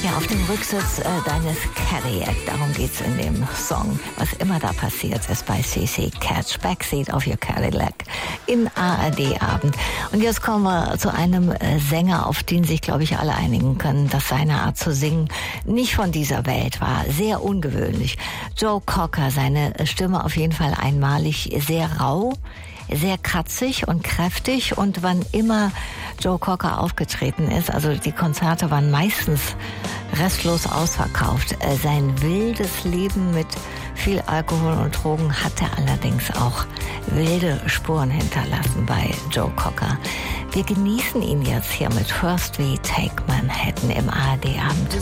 Ja, auf dem Rücksitz deines Cadillac, darum geht's in dem Song. Was immer da passiert ist bei CC Catch, Backseat of Your Cadillac in ARD-Abend. Und jetzt kommen wir zu einem Sänger, auf den sich, glaube ich, alle einigen können, dass seine Art zu singen nicht von dieser Welt war. Sehr ungewöhnlich. Joe Cocker, seine Stimme auf jeden Fall einmalig, sehr rau, sehr kratzig und kräftig, und wann immer Joe Cocker aufgetreten ist, also die Konzerte waren meistens restlos ausverkauft. Sein wildes Leben mit viel Alkohol und Drogen hatte allerdings auch wilde Spuren hinterlassen bei Joe Cocker. Wir genießen ihn jetzt hier mit First We Take Manhattan im ARD-Abend.